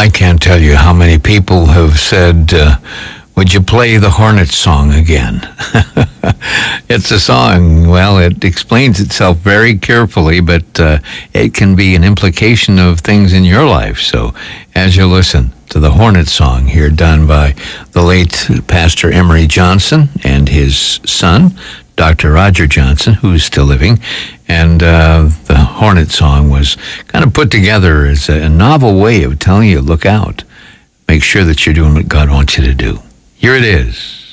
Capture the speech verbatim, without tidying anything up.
I can't tell you how many people have said, uh, would you play the Hornets song again? It's a song, well, it explains itself very carefully, but uh, it can be an implication of things in your life. So as you listen to the Hornets song here done by the late Pastor Emery Johnson and his son, Doctor Roger Johnson, who's still living, and uh, the Hornet song was kind of put together as a novel way of telling you, look out. Make sure that you're doing what God wants you to do. Here it is.